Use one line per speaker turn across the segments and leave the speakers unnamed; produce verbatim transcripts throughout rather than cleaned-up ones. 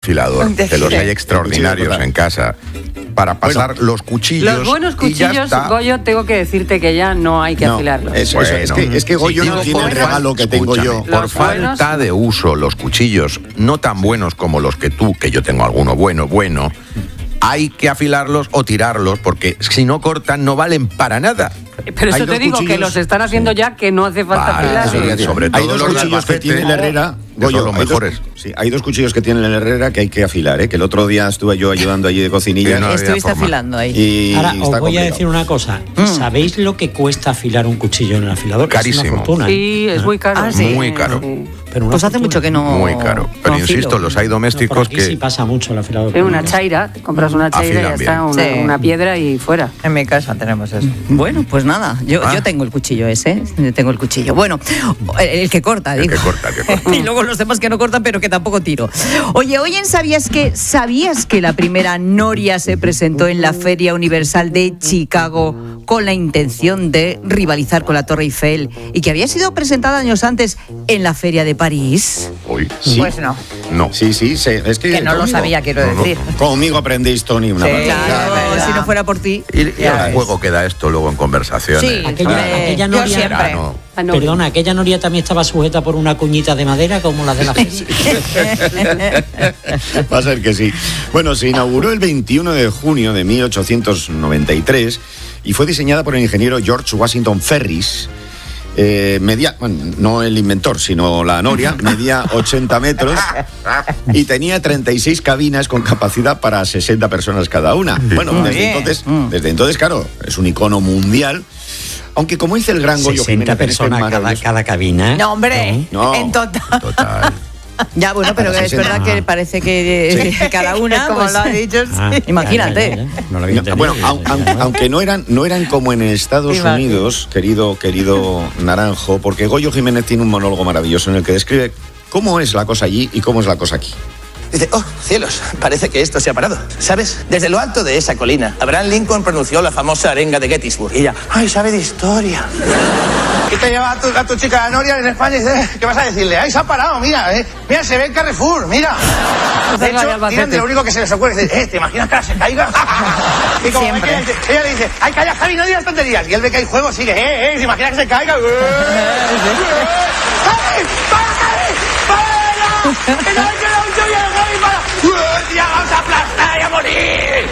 afilador, que los hay extraordinarios en casa, para pasar bueno, los cuchillos.
Los buenos cuchillos, Goyo, tengo que decirte que ya no hay que
no,
afilarlos.
Eso, bueno, es, que, es que Goyo sí, no tiene el regalo que tengo yo.
Por los falta buenos, de uso, los cuchillos no tan buenos como los que tú, que yo tengo alguno bueno, bueno, hay que afilarlos o tirarlos, porque si no cortan no valen para nada.
Pero eso te digo, cuchillos, que los están haciendo sí. ya, que no hace falta vale, afilar.
Sí, sobre todo
hay dos
los
cuchillos que tiene la Herrera, Goyo,
los
hay
mejores.
Dos, sí, hay dos cuchillos que tiene la Herrera que hay que afilar, ¿eh? Que el otro día estuve yo ayudando allí de cocinilla.
No estuviste afilando ahí.
Y Ahora, os voy complicado. a decir una cosa. Mm. ¿Sabéis lo que cuesta afilar un cuchillo en el afilador?
Carísimo.
Es una fortuna.
Sí, es muy caro.
Ah, sí. Muy caro.
Sí.
Pero pues hace mucho que no.
Muy caro. Pero no insisto, los hay domésticos
no, aquí
que.
Sí pasa mucho el afilador.
Es una chaira, te compras una chaira y ya bien. está, una, sí. una piedra y fuera.
En mi casa tenemos eso. Bueno, pues nada, yo, ah. yo tengo el cuchillo ese, yo tengo el cuchillo. Bueno, el, el que corta,
el
digo.
Que corta, el que corta.
Y luego los demás que no cortan, pero que tampoco tiro. Oye, oye, ¿sabías que sabías que la primera noria se presentó en la Feria Universal de Chicago con la intención de rivalizar con la Torre Eiffel y que había sido presentada años antes en la Feria de París?
Uy,
sí. Pues no.
No.
Sí, sí, sí. Es que,
que no conmigo, lo sabía, quiero no, decir.
No, conmigo aprendéis, Tony, una
sí,
parte.
Claro, claro, si no fuera por ti.
Y, y el juego queda esto luego en conversaciones.
Sí,
aquella,
eh,
aquella noria,
yo siempre.
No.
Perdona, aquella noria también estaba sujeta por una cuñita de madera como la de la feria.
Va a ser que sí. Bueno, se inauguró el veintiuno de junio de mil ochocientos noventa y tres y fue diseñada por el ingeniero George Washington Ferris. Eh, media, bueno, no el inventor, sino la noria, medía ochenta metros y tenía treinta y seis cabinas con capacidad para sesenta personas cada una. Bueno, Muy desde bien. entonces, desde entonces, claro, es un icono mundial. Aunque como dice el gran Goyo
sesenta personas cada, cada cabina.
No, hombre,
no,
en total.
total.
Ya, bueno, pero es verdad que parece que sí. cada una, como pues, lo ha dicho, sí. ah, imagínate.
Ya, ya, ya. No lo
no, bueno, aun, aun, aunque no eran, no eran como en Estados Imagínate. Unidos, querido, querido Naranjo, porque Goyo Jiménez tiene un monólogo maravilloso en el que describe cómo es la cosa allí y cómo es la cosa aquí.
Dice, oh, cielos, parece que esto se ha parado. ¿Sabes? Desde lo alto de esa colina, Abraham Lincoln pronunció la famosa arenga de Gettysburg. Y ella, ay, sabe de historia. ¿Qué te lleva a tu, a tu chica Noria en España y dice, ¿qué vas a decirle? Ay, se ha parado, mira, eh. Mira, se ve el Carrefour, mira. De hecho, tiran de lo único que se les ocurre. Dice, eh, ¿te imaginas que ahora se caiga? Y como ve que ella, ella le dice, ay, calla, Javi, no digas tonterías. Y él ve que hay juego, sigue, eh, eh, ¿se imagina que se caiga? ¡Javi! ¡Para, Javi! ¡Para! ¡Que no hay que dar mucho bien, Javi! ¡Para! ¡Ya vamos a aplastar y a morir!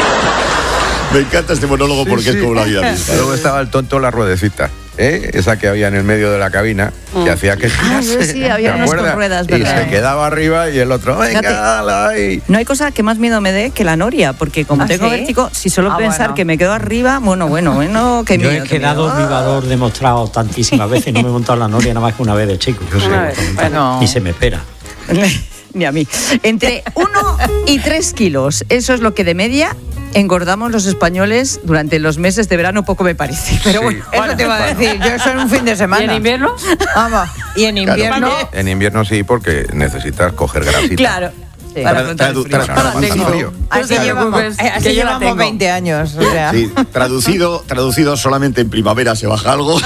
Me encanta este monólogo porque sí, sí. es como la vida misma.
Luego estaba el tonto la ruedecita, ¿eh? Esa que había en el medio de la cabina, que mm. hacía que girase.
Ah, sí, había unas con ruedas, ¿verdad?
Y se quedaba arriba y el otro, venga, dale ahí.
No hay cosa que más miedo me dé que la noria, porque como ¿Ah, tengo ¿sí? vértigo, si solo ah, pensar bueno. que me quedo arriba, bueno, bueno, bueno, qué
Yo
miedo.
Yo he quedado
miedo.
vibrador demostrado tantísimas veces, no me he montado la noria nada más que una vez de chico. Yo sé, bueno. Ni se me espera.
Ni a mí. Entre uno y tres kilos, eso es lo que de media engordamos los españoles durante los meses de verano, poco me parece. Pero sí. bueno,
eso te iba a decir, yo eso en un fin de semana.
¿Y en invierno?
Vamos, y en invierno...
Claro, en invierno sí, porque necesitas coger grasita.
Claro. Sí.
Para tra- tradu- tra-
tra- frío.
Así llevamos, así llevamos veinte años. O sea.
Sí, traducido, traducido solamente en primavera se baja algo.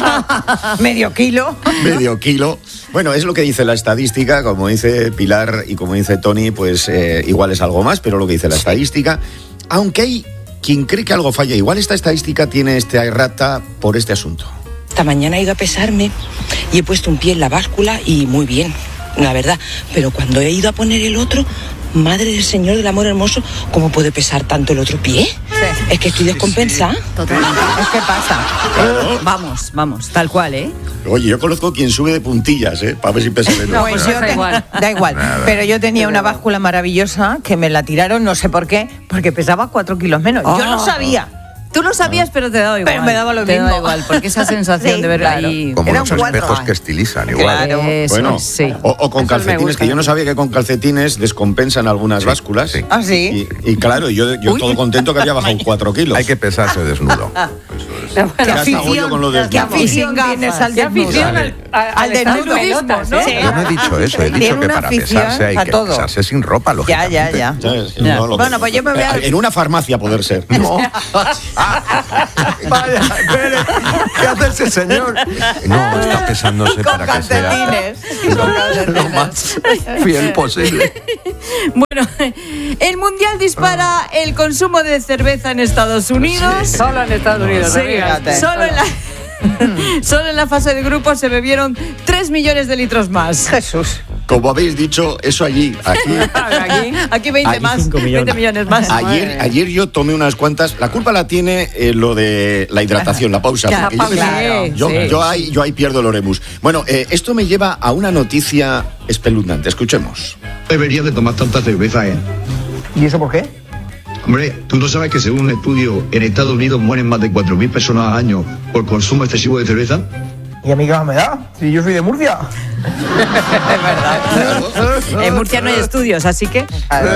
Medio kilo.
Medio kilo. Bueno, es lo que dice la estadística, como dice Pilar y como dice Tony, pues eh, igual es algo más, pero lo que dice la estadística, aunque hay quien cree que algo falla, igual esta estadística tiene esta errata por este asunto.
Esta mañana he ido a pesarme y he puesto un pie en la báscula y muy bien, la verdad, pero cuando he ido a poner el otro, madre del Señor del Amor Hermoso, ¿cómo puede pesar tanto el otro pie? Sí. Es que estoy descompensada. Sí, sí.
Totalmente. Es que pasa. Claro. Vamos, vamos, tal cual, ¿eh?
Oye, yo conozco quien sube de puntillas, ¿eh? Para ver si pesa menos.
No, pues yo da igual. Da igual. Nada. Pero yo tenía una báscula maravillosa que me la tiraron, no sé por qué, porque pesaba cuatro kilos menos. Oh. Yo no sabía.
Tú lo sabías, pero te daba igual.
Pero me daba lo
te
mismo.
Daba igual, porque esa sensación
sí,
de ver
claro.
ahí...
Como
Eran
los
cuatro.
espejos que estilizan, igual.
Claro, eso,
bueno,
sí.
O, o con
eso
calcetines, que yo no sabía que con calcetines descompensan algunas sí, básculas.
Sí.
¿Ah, sí?
Y, y claro, yo, yo todo contento que había bajado cuatro kilos.
Hay que pesarse desnudo. Eso es.
¿Qué afición, ¿qué afición tienes al desnudo?
Al, al desnudismo, ¿no?
Sí. Yo no he dicho eso, he dicho que para pesarse hay que
todo.
pesarse sin ropa, lógicamente.
Ya, ya, ya.
¿Sabes?
ya.
No,
Bueno, pues yo me voy a...
En una farmacia poder ser.
No.
Vaya, espere, ¿qué hace ese señor?
No, está pesándose
Con
para que sea
calcetines. Con
lo
calcetines.
más fiel posible.
Bueno, el Mundial dispara el consumo de cerveza en Estados Unidos.
Solo en Estados Unidos.
Sí,
amigas.
solo en la... Solo en la fase de grupos se bebieron tres millones de litros más.
Jesús.
Como habéis dicho, eso allí, aquí.
Aquí.
Aquí veinte
Allí
más,
cinco millones.
veinte millones más.
Ayer, ayer yo tomé unas cuantas. La culpa la tiene eh, lo de la hidratación, la pausa.
Ya,
porque yo,
claro,
yo,
sí.
yo ahí, yo ahí pierdo el oremus. Bueno, eh, esto me lleva a una noticia espeluznante. Escuchemos.
Deberías de tomar tanta cerveza, ¿eh?
¿Y eso por qué?
Hombre, ¿tú no sabes que según un estudio en Estados Unidos mueren más de cuatro mil personas al año por consumo excesivo de cerveza?
¿Y a mí qué más me da? Si yo soy de Murcia.
En Murcia no hay estudios, así que...